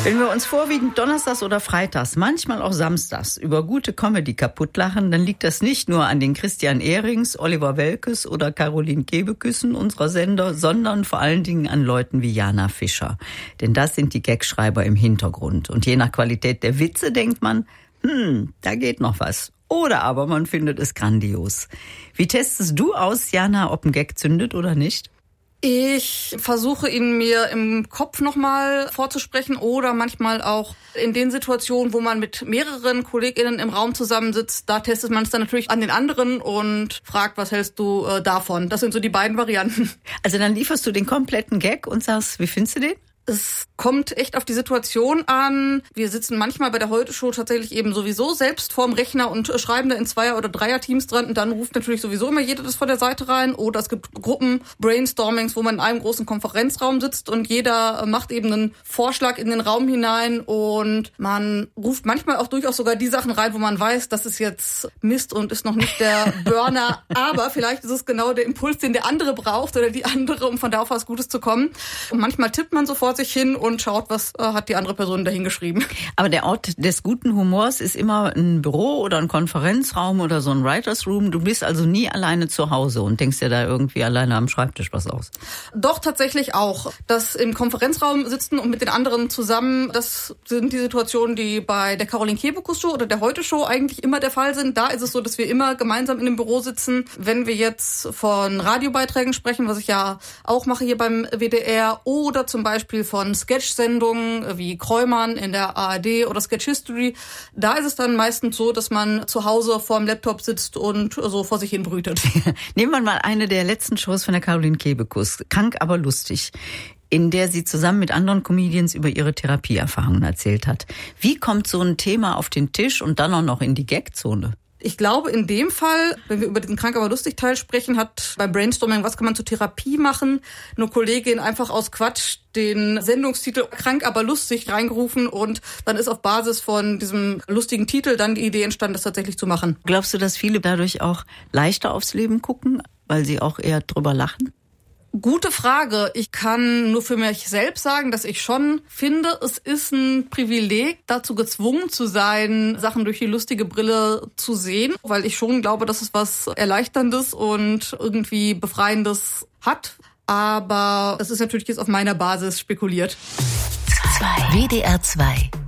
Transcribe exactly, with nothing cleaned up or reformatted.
Wenn wir uns vorwiegend donnerstags oder freitags, manchmal auch samstags über gute Comedy kaputtlachen, dann liegt das nicht nur an den Christian Ehrings, Oliver Welkes oder Caroline Kebekus unserer Sender, sondern vor allen Dingen an Leuten wie Jana Fischer. Denn das sind die Gagschreiber im Hintergrund. Und je nach Qualität der Witze denkt man, hm, da geht noch was. Oder aber man findet es grandios. Wie testest du aus, Jana, ob ein Gag zündet oder nicht? Ich versuche ihn mir im Kopf nochmal vorzusprechen oder manchmal auch in den Situationen, wo man mit mehreren KollegInnen im Raum zusammensitzt, da testet man es dann natürlich an den anderen und fragt, was hältst du äh, davon? Das sind so die beiden Varianten. Also dann lieferst du den kompletten Gag und sagst, wie findest du den? Es kommt echt auf die Situation an. Wir sitzen manchmal bei der Heute-Show tatsächlich eben sowieso selbst vorm Rechner und schreiben da in Zweier- oder Dreier-Teams dran. Und dann ruft natürlich sowieso immer jeder das von der Seite rein. Oder es gibt Gruppen, Brainstormings, wo man in einem großen Konferenzraum sitzt und jeder macht eben einen Vorschlag in den Raum hinein. Und man ruft manchmal auch durchaus sogar die Sachen rein, wo man weiß, das ist jetzt Mist und ist noch nicht der Burner. Aber vielleicht ist es genau der Impuls, den der andere braucht oder die andere, um von da auf was Gutes zu kommen. Und manchmal tippt man sofort sich hin und schaut, was äh, hat die andere Person dahin geschrieben. Aber der Ort des guten Humors ist immer ein Büro oder ein Konferenzraum oder so ein Writers Room. Du bist also nie alleine zu Hause und denkst dir da irgendwie alleine am Schreibtisch was aus. Doch, tatsächlich auch. Das im Konferenzraum sitzen und mit den anderen zusammen, das sind die Situationen, die bei der Caroline Kebekus Show oder der Heute Show eigentlich immer der Fall sind. Da ist es so, dass wir immer gemeinsam in dem Büro sitzen. Wenn wir jetzt von Radiobeiträgen sprechen, was ich ja auch mache hier beim W D R, oder zum Beispiel von Sketch-Sendungen wie Kräumann in der A R D oder Sketch History, da ist es dann meistens so, dass man zu Hause vorm Laptop sitzt und so vor sich hin brütet. Nehmen wir mal eine der letzten Shows von der Caroline Kebekus, Krank, aber lustig, in der sie zusammen mit anderen Comedians über ihre Therapieerfahrungen erzählt hat. Wie kommt so ein Thema auf den Tisch und dann auch noch in die Gagzone? Ich glaube, in dem Fall, wenn wir über diesen Krank, aber lustig Teil sprechen, hat beim Brainstorming, was kann man zur Therapie machen, eine Kollegin einfach aus Quatsch den Sendungstitel Krank, aber lustig reingerufen und dann ist auf Basis von diesem lustigen Titel dann die Idee entstanden, das tatsächlich zu machen. Glaubst du, dass viele dadurch auch leichter aufs Leben gucken, weil sie auch eher drüber lachen? Gute Frage. Ich kann nur für mich selbst sagen, dass ich schon finde, es ist ein Privileg, dazu gezwungen zu sein, Sachen durch die lustige Brille zu sehen, weil ich schon glaube, dass es was Erleichterndes und irgendwie Befreiendes hat. Aber das ist natürlich jetzt auf meiner Basis spekuliert. W D R zwei